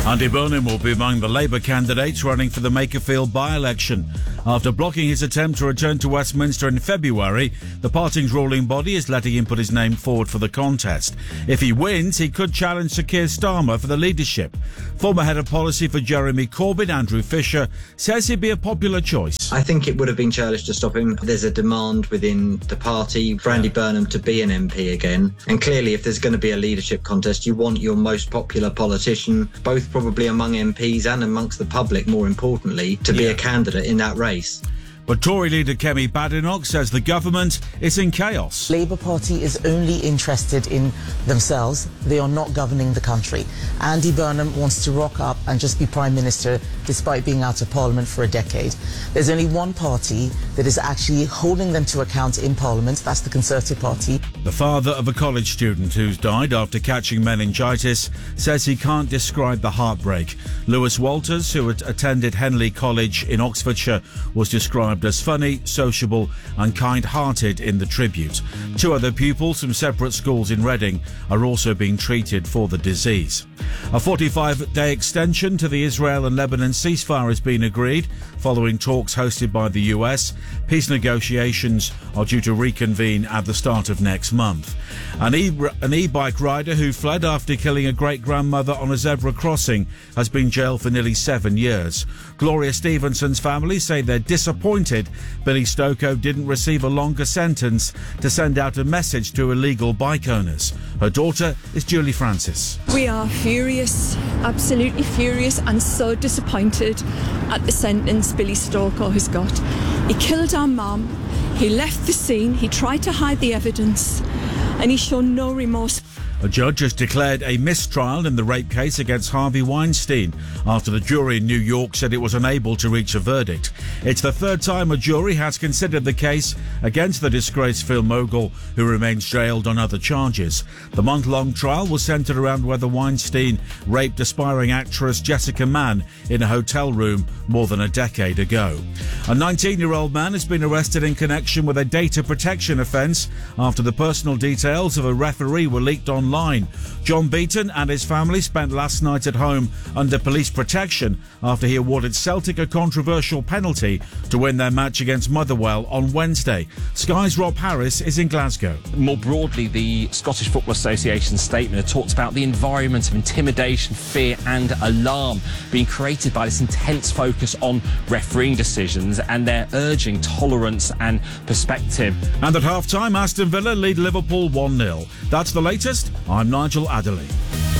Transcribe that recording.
Andy Burnham will be among the Labour candidates running for the Makerfield by-election. After blocking his attempt to return to Westminster in February, the party's ruling body is letting him put his name forward for the contest. If he wins, he could challenge Sir Keir Starmer for the leadership. Former head of policy for Jeremy Corbyn, Andrew Fisher, says he'd be a popular choice. I think it would have been churlish to stop him. There's a demand within the party for Andy Burnham to be an MP again. And clearly, if there's going to be a leadership contest, you want your most popular politician, both probably among MPs and amongst the public, more importantly, to be a candidate in that race. But Tory leader Kemi Badenoch says the government is in chaos. Labour Party is only interested in themselves. They are not governing the country. Andy Burnham wants to rock up and just be Prime Minister despite being out of Parliament for a decade. There's only one party that is actually holding them to account in Parliament. That's the Conservative Party. The father of a college student who's died after catching meningitis says he can't describe the heartbreak. Lewis Walters, who had attended Henley College in Oxfordshire, was described as funny, sociable and kind-hearted in the tribute. 2 other pupils from separate schools in Reading are also being treated for the disease. A 45-day extension to the Israel and Lebanon ceasefire has been agreed following talks hosted by the US. Peace negotiations are due to reconvene at the start of next month. An e-bike rider who fled after killing a great-grandmother on a zebra crossing has been jailed for nearly 7 years. Gloria Stevenson's family say they're disappointed Billy Stokoe didn't receive a longer sentence to send out a message to illegal bike owners. Her daughter is Julie Francis. We are furious, absolutely furious, and so disappointed at the sentence Billy Stokoe has got. He killed our mum, he left the scene, he tried to hide the evidence, and he showed no remorse. A judge has declared a mistrial in the rape case against Harvey Weinstein after the jury in New York said it was unable to reach a verdict. It's the 3rd time a jury has considered the case against the disgraced film mogul, who remains jailed on other charges. The month-long trial was centred around whether Weinstein raped aspiring actress Jessica Mann in a hotel room more than a decade ago. A 19-year-old man has been arrested in connection with a data protection offence after the personal details of a referee were leaked online. John Beaton and his family spent last night at home under police protection after he awarded Celtic a controversial penalty to win their match against Motherwell on Wednesday. Sky's Rob Harris is in Glasgow. More broadly, the Scottish Football Association statement talked about the environment of intimidation, fear and alarm being created by this intense focus on refereeing decisions, and they're urging tolerance and perspective. And at half-time, Aston Villa lead Liverpool 1-0. That's the latest. I'm Nigel Adderley.